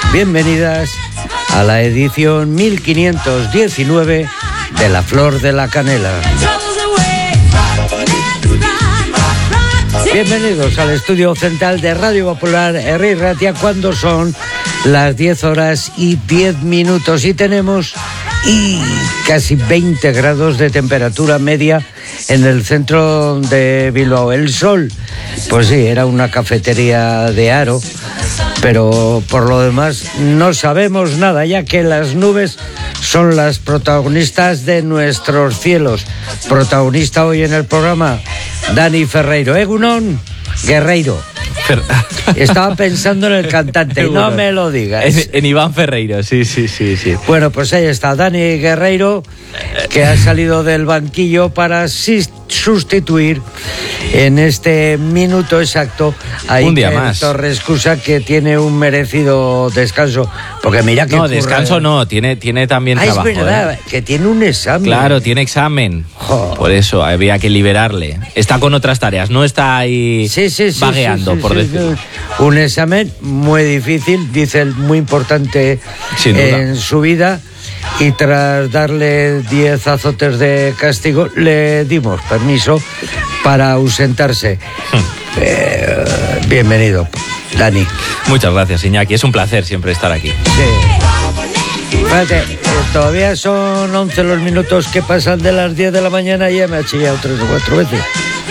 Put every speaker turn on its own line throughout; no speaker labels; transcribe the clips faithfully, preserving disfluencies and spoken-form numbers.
bienvenidas a la edición mil quinientos diecinueve de La Flor de la Canela. Bienvenidos al estudio central de Radio Popular Herri Ratia cuando son las diez horas y diez minutos y tenemos y casi veinte grados de temperatura media en el centro de Bilbao. El sol, pues sí, era una cafetería de Aro, pero por lo demás no sabemos nada, ya que las nubes son las protagonistas de nuestros cielos. Protagonista hoy en el programa, Dani Ferreiro. Egunon Guerreiro. Fer... Estaba pensando en el cantante y no me lo digas.
En, en Iván Ferreiro, sí, sí, sí, sí.
Bueno, pues ahí está Dani Guerreiro, que ha salido del banquillo para sustituir en este minuto exacto a
un día más
Torres Cusa, que tiene un merecido descanso, porque mira que
no,
curra...
descanso no, tiene, tiene también
ah,
trabajo.
Es verdad, ¿eh? Que tiene un examen.
Claro, tiene examen. Oh. Por eso había que liberarle. Está con otras tareas, no está ahí
sí, sí, sí,
vagueando,
sí, sí,
por
sí,
decirlo.
Sí. Un examen muy difícil, dice él, muy importante en su vida. Y tras darle diez azotes de castigo, le dimos permiso para ausentarse. Hmm. Eh, bienvenido, Dani.
Muchas gracias, Iñaki. Es un placer siempre estar aquí.
Sí. Fíjate, eh, todavía son once los minutos que pasan de las diez de la mañana y ya me ha chillado tres o cuatro veces.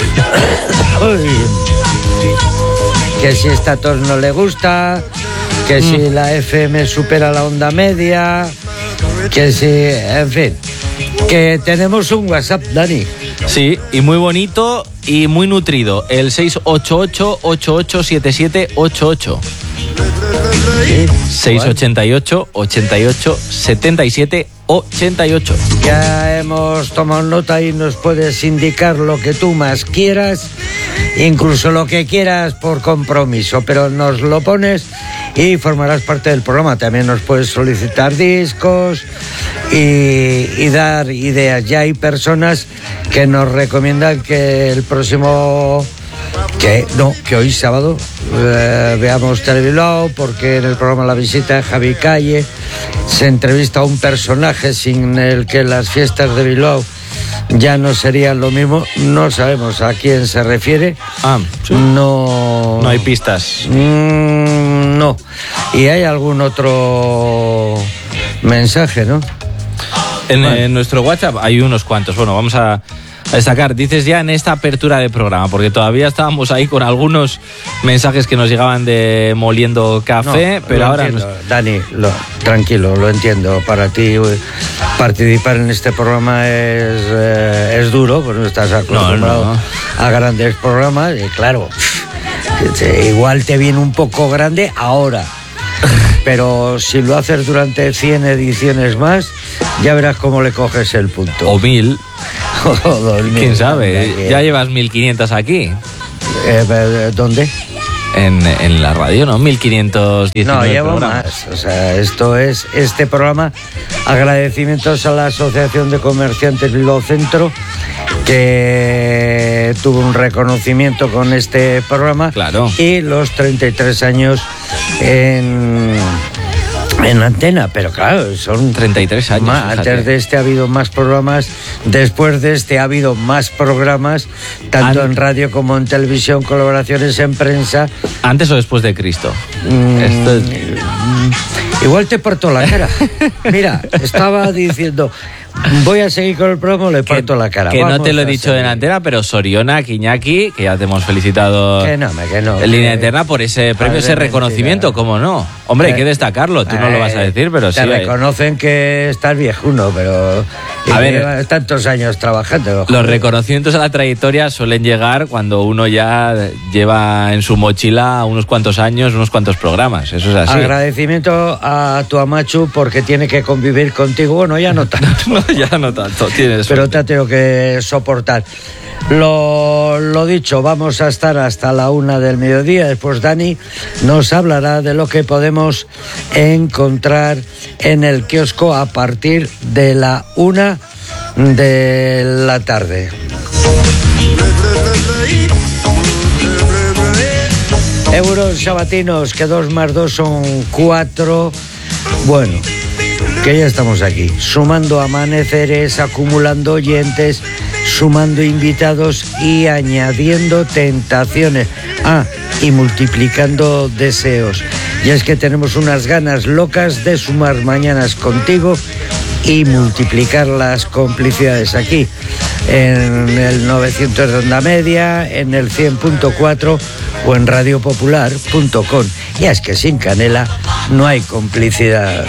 Que si esta tos no le gusta, que mm. si la F M supera la onda media, que si, en fin, que tenemos un WhatsApp, Dani.
Sí, y muy bonito y muy nutrido, el seis ocho ocho, ocho ocho siete siete ocho ocho. ¿Sí? seis ocho ocho, ocho ocho siete siete ochenta y ocho.
Ya hemos tomado nota y nos puedes indicar lo que tú más quieras, incluso lo que quieras por compromiso, pero nos lo pones y formarás parte del programa. También nos puedes solicitar discos y, y dar ideas. Ya hay personas que nos recomiendan que el próximo... Que no, que hoy sábado eh, veamos Telebilbao, porque en el programa La Visita de Javi Calle se entrevista a un personaje sin el que las fiestas de Bilbao ya no serían lo mismo. No sabemos a quién se refiere.
Ah, sí.
No...
No hay pistas.
Mm, no. Y hay algún otro mensaje, ¿no?
En, bueno. en nuestro WhatsApp hay unos cuantos. Bueno, vamos a... a destacar, dices ya en esta apertura de programa, porque todavía estábamos ahí con algunos mensajes que nos llegaban de Moliendo Café, no, pero ahora...
Entiendo, nos... Dani, lo, tranquilo, lo entiendo. Para ti participar en este programa es, eh, es duro, porque no estás acostumbrado no, no. a grandes programas, y claro, igual te viene un poco grande ahora. Pero si lo haces durante cien ediciones más, ya verás cómo le coges el punto.
O mil.
O dos mil.
¿Quién sabe? Que... Ya llevas mil quinientos aquí.
Eh, ¿Dónde?
En, en la radio, ¿no? mil quinientos diecinueve.
No, llevo
programas.
más. O sea, esto es este programa. Agradecimientos a la Asociación de Comerciantes Bilbao Centro, que tuvo un reconocimiento con este programa.
Claro.
Y los treinta y tres años en... en antena, pero claro, son
treinta y tres años.
Más, antes de este ha habido más programas, después de este ha habido más programas, tanto An... en radio como en televisión, colaboraciones en prensa.
¿Antes o después de Cristo?
Mm, Esto es... Igual te parto la cara. Mira, estaba diciendo... Voy a seguir con el promo, le parto
que,
la cara.
Que
Vamos
no te lo he dicho
seguir.
en antena, pero Soriona, Iñaki, que ya te hemos felicitado
que no, que no,
en línea eterna por ese premio, ese reconocimiento, mentira. ¿Cómo no? Hombre, hay que destacarlo, tú eh, no lo vas a decir, pero
te
sí.
Te reconocen hay. que estás viejuno, pero a ver, tantos años trabajando.
Los reconocimientos a la trayectoria suelen llegar cuando uno ya lleva en su mochila unos cuantos años, unos cuantos programas, eso es así.
Agradecimiento a tu Amachu porque tiene que convivir contigo, bueno, ya no tanto.
no, ya no tanto. Tienes
pero suerte. Te tengo que soportar. Lo, lo dicho, vamos a estar hasta la una del mediodía. Después Dani nos hablará de lo que podemos encontrar en el kiosco a partir de la una de la tarde. Euros sabatinos, que dos más dos son cuatro. Bueno, que ya estamos aquí, sumando amaneceres, acumulando oyentes, sumando invitados y añadiendo tentaciones. Ah, y multiplicando deseos. Y es que tenemos unas ganas locas de sumar mañanas contigo y multiplicar las complicidades aquí, en el novecientos de Onda Media, en el cien punto cuatro o en radio popular punto com. Y es que sin canela no hay complicidad.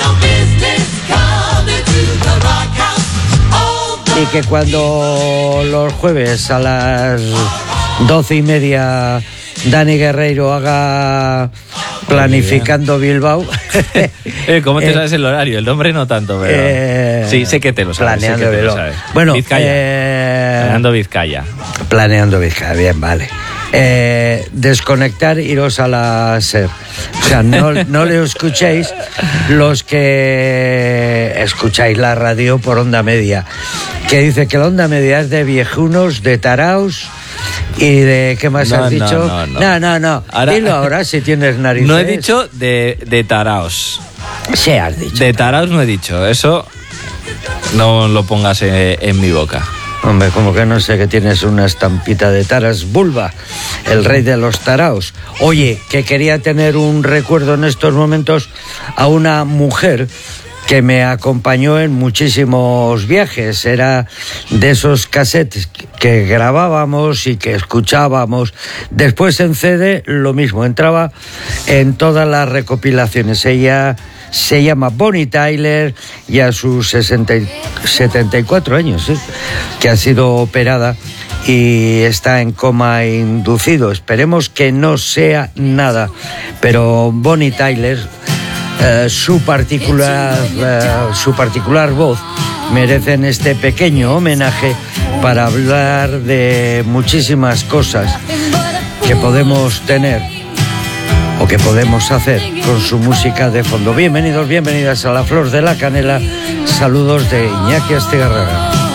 Y que cuando los jueves a las doce y media Dani Guerreiro haga Planificando Bilbao.
eh, ¿Cómo te eh, sabes el horario? El nombre no tanto, pero... Eh, sí, sé que te lo sabes.
Planeando
sé que te
Bilbao.
Lo sabes.
Bueno,
Vizcaya.
Eh,
planeando Vizcaya.
Planeando Vizcaya, bien, vale. Eh, desconectar, iros a la SER. O sea, no, no le escuchéis los que escucháis la radio por Onda Media, que dice que la Onda Media es de viejunos, de taraos y de... ¿Qué más
no,
has dicho?
No, no,
no. no, no.
Ahora,
Dilo ahora si tienes narices.
No he dicho de, de taraos.
Sí, has dicho.
De taraos no he dicho. Eso no lo pongas en, en mi boca.
Hombre, como que no sé, que tienes una estampita de taras. Bulba, el rey de los taraos. Oye, que quería tener un recuerdo en estos momentos a una mujer que me acompañó en muchísimos viajes. Era de esos cassettes que grabábamos y que escuchábamos. Después en C D lo mismo, entraba en todas las recopilaciones. Ella se llama Bonnie Tyler y a sus sesenta, setenta y cuatro años, ¿eh? que ha sido operada y está en coma inducido. Esperemos que no sea nada, pero Bonnie Tyler, eh, su particular, eh, su particular voz merecen este pequeño homenaje para hablar de muchísimas cosas que podemos tener o que podemos hacer con su música de fondo. Bienvenidos, bienvenidas a La Flor de la Canela. Saludos de Iñaki Astigarraga.